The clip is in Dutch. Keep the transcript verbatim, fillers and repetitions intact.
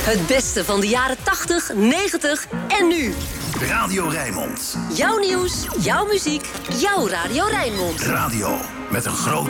Het beste van de jaren tachtig, negentig en nu. Radio Rijnmond. Jouw nieuws, jouw muziek, jouw Radio Rijnmond. Radio met een groot